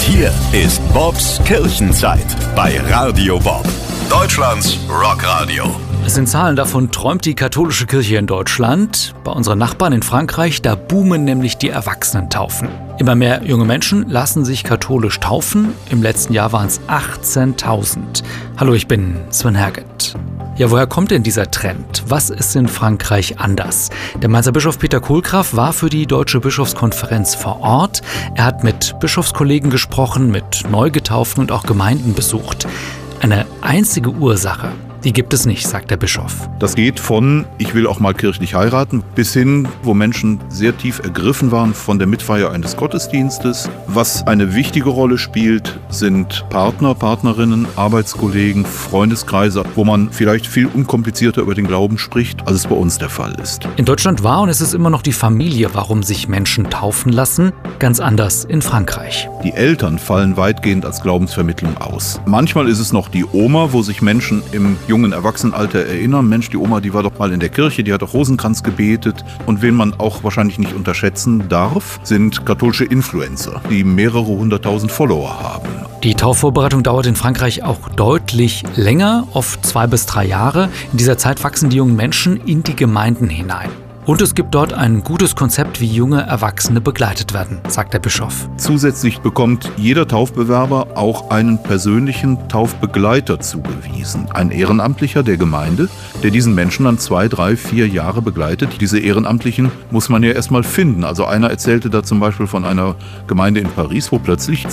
Hier ist Bobs Kirchenzeit bei Radio Bob, Deutschlands Rockradio. Es sind Zahlen, davon träumt die katholische Kirche in Deutschland. Bei unseren Nachbarn in Frankreich, da boomen nämlich die Erwachsenentaufen. Immer mehr junge Menschen lassen sich katholisch taufen. Im letzten Jahr waren es 18.000. Hallo, ich bin Sven Herget. Ja, woher kommt denn dieser Trend? Was ist in Frankreich anders? Der Mainzer Bischof Peter Kohlgraf war für die Deutsche Bischofskonferenz vor Ort. Er hat mit Bischofskollegen gesprochen, mit Neugetauften und auch Gemeinden besucht. Eine einzige Ursache, die gibt es nicht, sagt der Bischof. Das geht von, ich will auch mal kirchlich heiraten, bis hin, wo Menschen sehr tief ergriffen waren von der Mitfeier eines Gottesdienstes. Was eine wichtige Rolle spielt, sind Partner, Partnerinnen, Arbeitskollegen, Freundeskreise, wo man vielleicht viel unkomplizierter über den Glauben spricht, als es bei uns der Fall ist. In Deutschland war und es ist immer noch die Familie, warum sich Menschen taufen lassen. Ganz anders in Frankreich. Die Eltern fallen weitgehend als Glaubensvermittlung aus. Manchmal ist es noch die Oma, wo sich Menschen im jungen Erwachsenenalter erinnern, Mensch, die Oma, die war doch mal in der Kirche, die hat doch Rosenkranz gebetet. Und wen man auch wahrscheinlich nicht unterschätzen darf, sind katholische Influencer, die mehrere 100.000 Follower haben. Die Taufvorbereitung dauert in Frankreich auch deutlich länger, oft 2 bis 3 Jahre. In dieser Zeit wachsen die jungen Menschen in die Gemeinden hinein. Und es gibt dort ein gutes Konzept, wie junge Erwachsene begleitet werden, sagt der Bischof. Zusätzlich bekommt jeder Taufbewerber auch einen persönlichen Taufbegleiter zugewiesen. Ein Ehrenamtlicher der Gemeinde, der diesen Menschen dann 2, 3, 4 Jahre begleitet. Diese Ehrenamtlichen muss man ja erstmal finden. Also einer erzählte da zum Beispiel von einer Gemeinde in Paris, wo plötzlich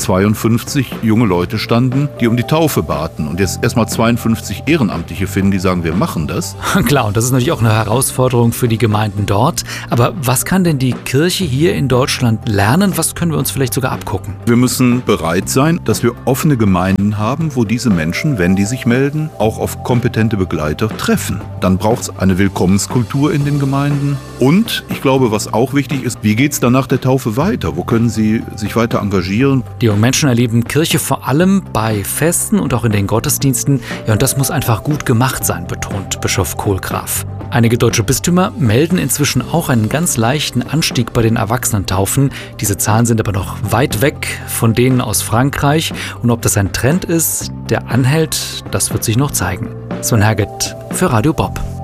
52 junge Leute standen, die um die Taufe baten. Und jetzt erstmal 52 Ehrenamtliche finden, die sagen, wir machen das. Klar, und das ist natürlich auch eine Herausforderung für die Gemeinden dort. Aber was kann denn die Kirche hier in Deutschland lernen? Was können wir uns vielleicht sogar abgucken? Wir müssen bereit sein, dass wir offene Gemeinden haben, wo diese Menschen, wenn die sich melden, auch auf kompetente Begleiter treffen. Dann braucht es eine Willkommenskultur in den Gemeinden. Und ich glaube, was auch wichtig ist, wie geht es dann nach der Taufe weiter? Wo können sie sich weiter engagieren? Die jungen Menschen erleben Kirche vor allem bei Festen und auch in den Gottesdiensten. Ja, und das muss einfach gut gemacht sein, betont Bischof Kohlgraf. Einige deutsche Bistümer melden inzwischen auch einen ganz leichten Anstieg bei den Erwachsenentaufen. Diese Zahlen sind aber noch weit weg von denen aus Frankreich. Und ob das ein Trend ist, der anhält, das wird sich noch zeigen. Sven Herget für Radio Bob.